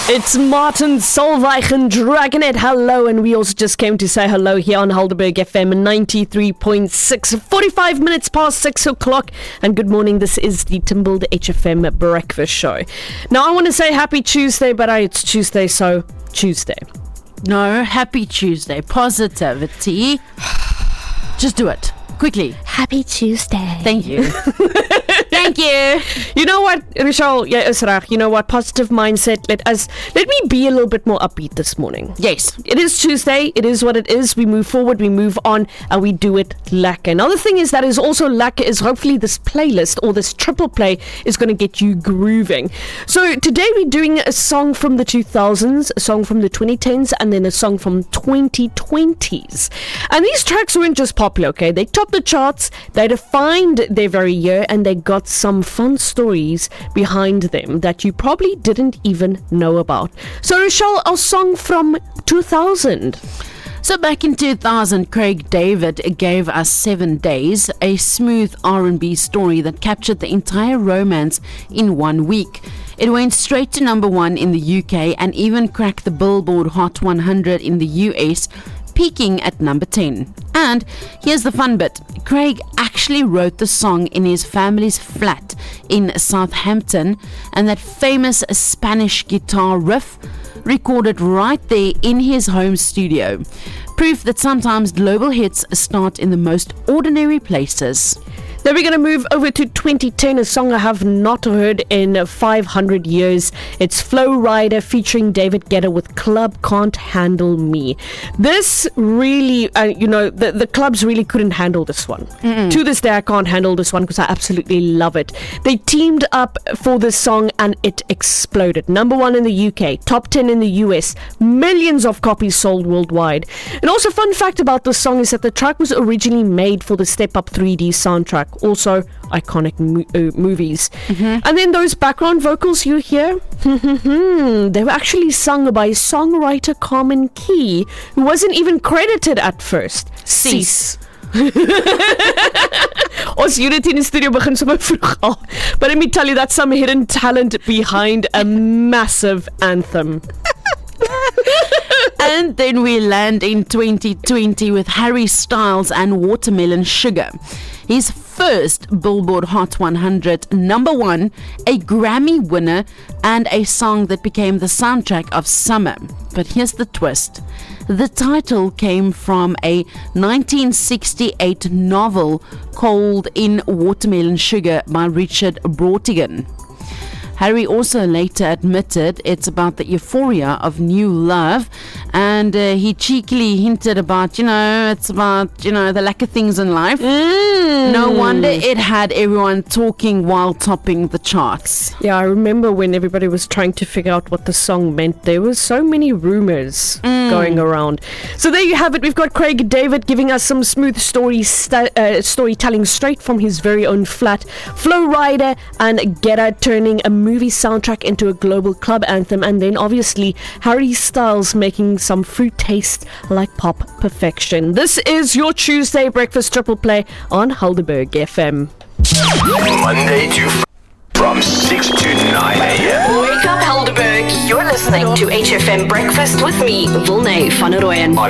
It's Martin Solveig and Dragonet. Hello, and we also just came to say hello here on Helderberg FM 93.6, 45 minutes past 6 o'clock. And good morning, this is the Timbled HFM Breakfast Show. Now, I want to say happy Tuesday, but it's Tuesday, so Tuesday. No, happy Tuesday. Positivity. Just do it. Quickly. Happy Tuesday. Thank you. Thank you. You know what, Rochelle? Yeah, is reg. You know what? Positive mindset. Let me be a little bit more upbeat this morning. Yes. It is Tuesday. It is what it is. We move forward, we move on, and we do it lekker. Another thing is that is also lekker is hopefully this playlist or this triple play is going to get you grooving. So today we're doing a song from the 2000s, a song from the 2010s, and then a song from 2020s. And these tracks weren't just popular, okay? They topped the charts, they defined their very year, and they got some fun stories behind them that you probably didn't even know about. So Rochelle, our song from 2000. So back in 2000, Craig David gave us 7 Days, a smooth R&B story that captured the entire romance in 1 week. It went straight to number 1 in the UK and even cracked the Billboard Hot 100 in the US, peaking at number 10. And here's the fun bit. Craig actually wrote the song in his family's flat in Southampton, and that famous Spanish guitar riff recorded right there in his home studio. Proof that sometimes global hits start in the most ordinary places. Then we're going to move over to 2010, a song I have not heard in 500 years. It's Flow Rider featuring David Guetta with Club Can't Handle Me. This really, the clubs really couldn't handle this one. To this day, I can't handle this one because I absolutely love it. They teamed up for this song and it exploded. Number 1 in the UK, top 10 in the US, millions of copies sold worldwide. And also, fun fact about this song is that the track was originally made for the Step Up 3D soundtrack. Also iconic movies. And then those background vocals you hear, they were actually sung by songwriter Carmen Key, who wasn't even credited at first. Cease. Ons unity in die studio begin sommer vroeg al. But let me tell you, that's some hidden talent behind a massive anthem. And then we land in 2020 with Harry Styles and Watermelon Sugar. His first Billboard Hot 100 number 1, a Grammy winner, and a song that became the soundtrack of summer. But here's the twist. The title came from a 1968 novel called In Watermelon Sugar by Richard Brautigan. Harry also later admitted it's about the euphoria of new love, and he cheekily hinted about, it's about, the lekker things in life. No wonder it had everyone talking while topping the charts. Yeah, I remember when everybody was trying to figure out what the song meant. There were so many rumors going around. So there you have it. We've got Craig David giving us some smooth storytelling straight from his very own flat. Flow Rider and Guetta turning a movie soundtrack into a global club anthem, and then obviously Harry Styles making some fruit taste like pop perfection. This is your Tuesday breakfast triple play on Helderberg FM. Monday to from 6 to 9 a.m. Wake up, Helderberg. You're listening to HFM Breakfast with me, Wilne van der Rooyen.